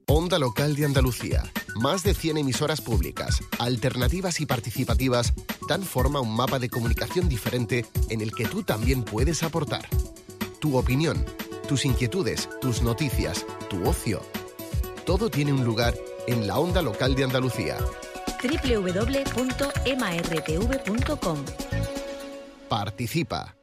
Onda Local de Andalucía. Más de 100 emisoras públicas, alternativas y participativas dan forma a un mapa de comunicación diferente en el que tú también puedes aportar. Tu opinión, tus inquietudes, tus noticias, tu ocio. Todo tiene un lugar en la Onda Local de Andalucía. www.emartv.com. Participa.